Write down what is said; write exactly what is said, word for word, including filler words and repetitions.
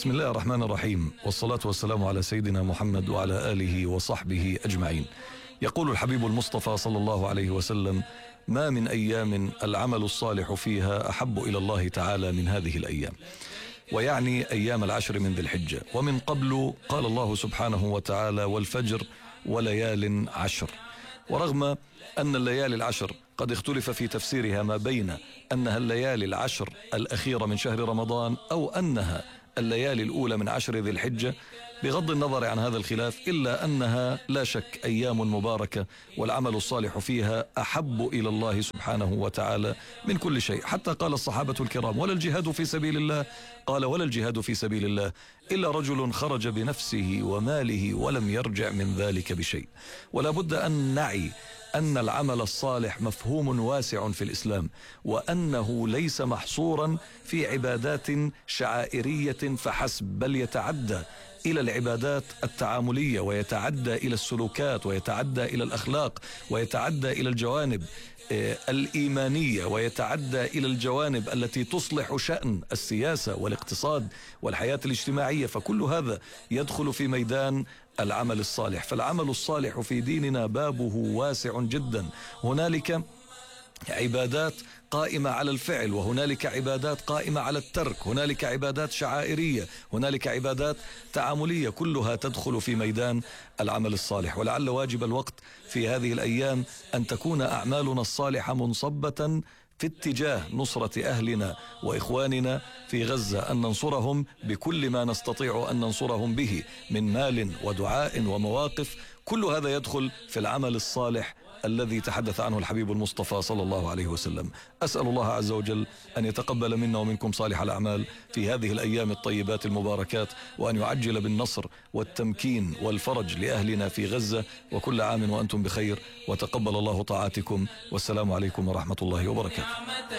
بسم الله الرحمن الرحيم، والصلاة والسلام على سيدنا محمد وعلى آله وصحبه أجمعين. يقول الحبيب المصطفى صلى الله عليه وسلم: ما من أيام العمل الصالح فيها أحب إلى الله تعالى من هذه الأيام، ويعني أيام العشر من ذي الحجة. ومن قبل قال الله سبحانه وتعالى: والفجر وليال عشر. ورغم أن الليالي العشر قد اختلف في تفسيرها ما بين أنها الليالي العشر الأخيرة من شهر رمضان أو أنها الليالي الأولى من عشر ذي الحجة، بغض النظر عن هذا الخلاف إلا أنها لا شك أيام مباركة، والعمل الصالح فيها أحب إلى الله سبحانه وتعالى من كل شيء. حتى قال الصحابة الكرام: ولا الجهاد في سبيل الله، قال: ولا الجهاد في سبيل الله إلا رجل خرج بنفسه وماله ولم يرجع من ذلك بشيء. ولا بد أن نعي أن العمل الصالح مفهوم واسع في الإسلام، وأنه ليس محصورا في عبادات شعائرية فحسب، بل يتعدى إلى العبادات التعاملية، ويتعدى إلى السلوكات، ويتعدى إلى الأخلاق، ويتعدى إلى الجوانب الإيمانية، ويتعدى إلى الجوانب التي تصلح شأن السياسة والاقتصاد والحياة الاجتماعية. فكل هذا يدخل في ميدان العمل الصالح. فالعمل الصالح في ديننا بابه واسع جدا. هنالك عبادات قائمة على الفعل، وهنالك عبادات قائمة على الترك، هنالك عبادات شعائرية، هنالك عبادات تعاملية، كلها تدخل في ميدان العمل الصالح. ولعل واجب الوقت في هذه الأيام أن تكون أعمالنا الصالحة منصبة في اتجاه نصرة أهلنا وإخواننا في غزة، أن ننصرهم بكل ما نستطيع أن ننصرهم به من مال ودعاء ومواقف. كل هذا يدخل في العمل الصالح الذي تحدث عنه الحبيب المصطفى صلى الله عليه وسلم. أسأل الله عز وجل أن يتقبل منا ومنكم صالح الأعمال في هذه الأيام الطيبات المباركات، وأن يعجل بالنصر والتمكين والفرج لأهلنا في غزة. وكل عام وأنتم بخير، وتقبل الله طاعاتكم، والسلام عليكم ورحمة الله وبركاته.